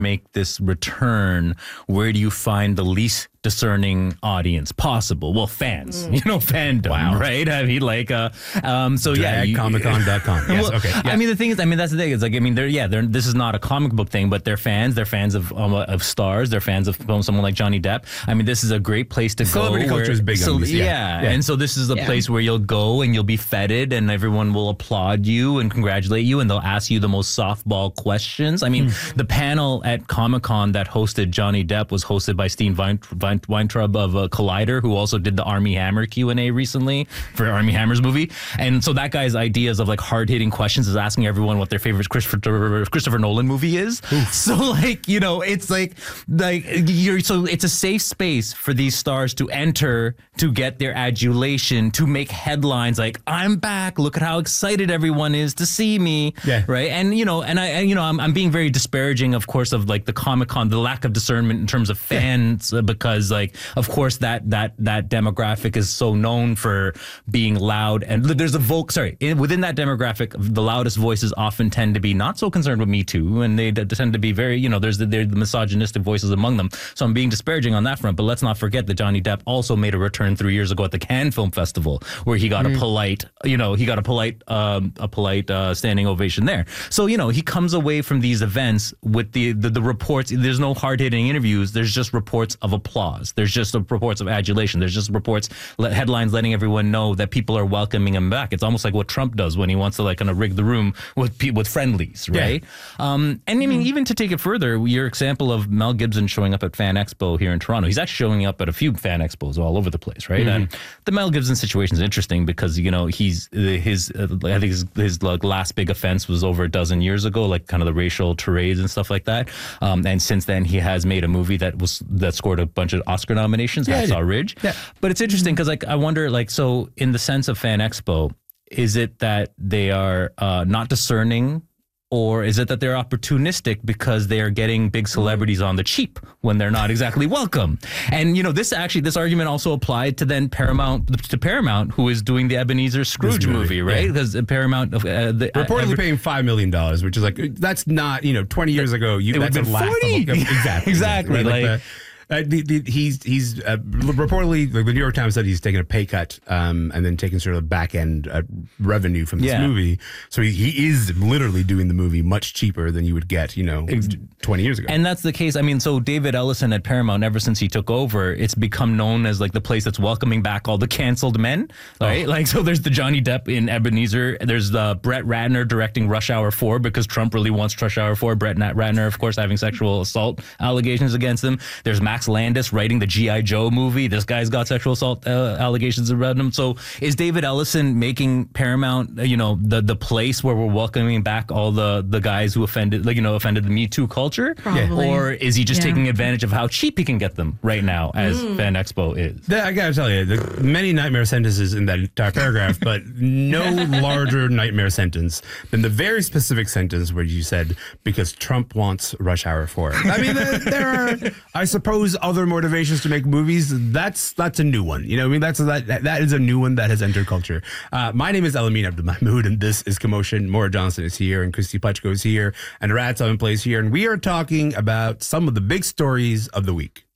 make this return, where do you find the least discerning audience possible? Well, fans, fandom, right? I mean, Comiccon.com. Yes, well, okay. Yeah. I mean, the thing is, that's the thing. It's like, this is not a comic book thing, but they're fans. They're fans of stars. They're fans of someone like Johnny Depp. I mean, this is a great place to go. Celebrity culture is big on this. Yeah. And so this is a place where you'll go and you'll be feted, and everyone will applaud you and congratulate you, and they'll ask you the most softball questions. I mean, the panel at Comic-Con that hosted Johnny Depp was hosted by Steve Weintraub of Collider, who also did the Armie Hammer Q&A recently for Armie Hammer's movie. And so that guy's ideas of like hard-hitting questions is asking everyone what their favorite Christopher Nolan movie is. Oof. So it's so it's a safe space for these stars to enter, to get their adulation, to make headlines like, I'm back, look at how excited everyone is to see me. Yeah. Right. And I'm being very disparaging, of course, of like the Comic-Con, the lack of discernment in terms of fans, because like, of course, that demographic is so known for being loud, and there's within that demographic, the loudest voices often tend to be not so concerned with Me Too, and they tend to be very, they're the misogynistic voices among them. So I'm being disparaging on that front, but let's not forget that Johnny Depp also made a return 3 years ago at the Cannes Film Festival, where he got a polite standing ovation there. So he comes away from these events with the reports. There's no hard-hitting interviews. There's just reports of applause. There's just reports of adulation. There's just reports, headlines letting everyone know that people are welcoming him back. It's almost like what Trump does when he wants to kind of rig the room with friendlies, right? Yeah. And I mean, even to take it further, your example of Mel Gibson showing up at Fan Expo here in Toronto, he's actually showing up at a few Fan Expos all over the place, right? And the Mel Gibson situation is interesting because his last big offense was over a dozen years ago, like kind of the racial tirades and stuff like that. And since then, he has made a movie that scored a bunch of Oscar nominations, Hacksaw Ridge. Yeah. But it's interesting because I wonder, so in the sense of Fan Expo, is it that they are not discerning, or is it that they're opportunistic because they are getting big celebrities on the cheap when they're not exactly welcome? And this argument also applied to then Paramount, who is doing the Ebenezer Scrooge movie, right? Because Paramount reportedly paying $5 million, which is like, that's not 20 years ago. That's a 40. Exactly. He's reportedly, the New York Times said he's taken a pay cut and then taking sort of back end revenue from this movie. So he is literally doing the movie much cheaper than you would get, 20 years ago. And that's the case. I mean, so David Ellison at Paramount, ever since he took over, it's become known as like the place that's welcoming back all the canceled men, right? So there's the Johnny Depp in Ebenezer. There's the Brett Ratner directing Rush Hour 4 because Trump really wants Rush Hour 4. Brett Ratner, of course, having sexual assault allegations against him. There's Max Landis writing the G.I. Joe movie. This guy's got sexual assault allegations around him. So is David Ellison making Paramount, the place where we're welcoming back all the guys who offended the Me Too culture? Probably. Or is he just taking advantage of how cheap he can get them right now, as Fan Expo is? I gotta tell you, many nightmare sentences in that entire paragraph, but no larger nightmare sentence than the very specific sentence where you said, because Trump wants Rush Hour 4. I mean, there are, I suppose, other motivations to make movies. That's a new one. That is a new one that has entered culture. My name is Elamin Abdelmahmoud, and this is Commotion. Maura Johnson is here, and Christy Putchko is here, and Rat Seven Plays here, and we are talking about some of the big stories of the week.